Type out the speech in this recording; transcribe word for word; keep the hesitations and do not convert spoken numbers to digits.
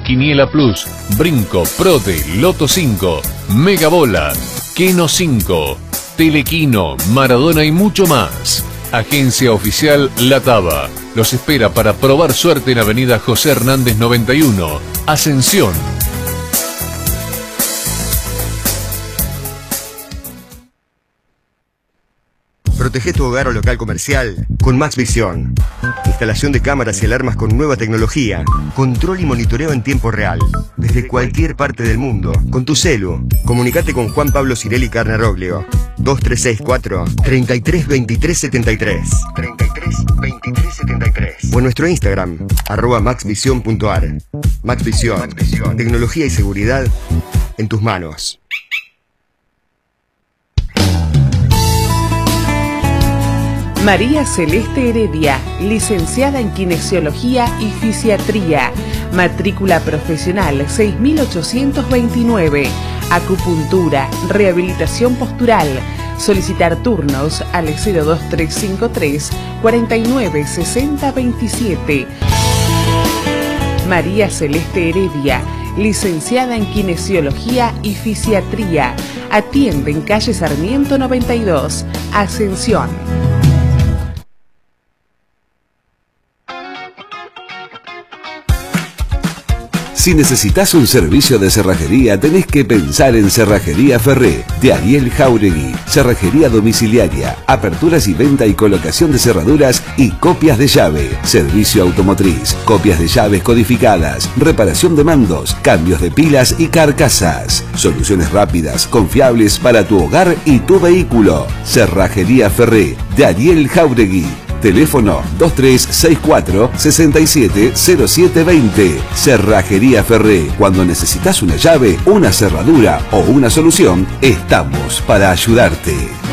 Quiniela Plus, Brinco, Prote, Loto cinco, Mega Bola, Keno cinco, Telequino, Maradona y mucho más. Agencia Oficial La Taba los espera para probar suerte en Avenida José Hernández noventa y uno, Ascensión. Protege tu hogar o local comercial con Max Visión. Instalación de cámaras y alarmas con nueva tecnología. Control y monitoreo en tiempo real. Desde cualquier parte del mundo. Con tu celu. Comunicate con Juan Pablo Cirelli Carneroglio. dos tres seis cuatro, treinta y tres veintitrés setenta y tres. treinta y tres veintitrés setenta y tres. O en nuestro Instagram, arroba maxvision punto ar. Max Visión. Max Visión. Tecnología y seguridad en tus manos. María Celeste Heredia, licenciada en Kinesiología y Fisiatría, matrícula profesional seis mil ochocientos veintinueve, acupuntura, rehabilitación postural. Solicitar turnos al cero dos tres cinco tres, cuarenta y nueve, sesenta, veintisiete. María Celeste Heredia, licenciada en Kinesiología y Fisiatría, atiende en calle Sarmiento noventa y dos, Ascensión. Si necesitas un servicio de cerrajería, tenés que pensar en Cerrajería Ferré, de Ariel Jauregui. Cerrajería domiciliaria, aperturas y venta y colocación de cerraduras y copias de llave. Servicio automotriz, copias de llaves codificadas, reparación de mandos, cambios de pilas y carcasas. Soluciones rápidas, confiables para tu hogar y tu vehículo. Cerrajería Ferré, de Ariel Jauregui. Teléfono dos tres seis cuatro, seis siete cero siete dos cero. Cerrajería Ferré. Cuando necesitas una llave, una cerradura o una solución, estamos para ayudarte.